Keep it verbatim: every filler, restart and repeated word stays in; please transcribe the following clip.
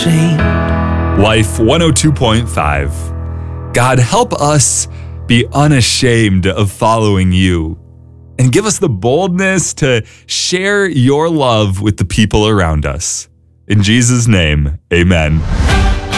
Life one oh two point five. God, help us be unashamed of following you and give us the boldness to share your love with the people around us. In Jesus' name, amen.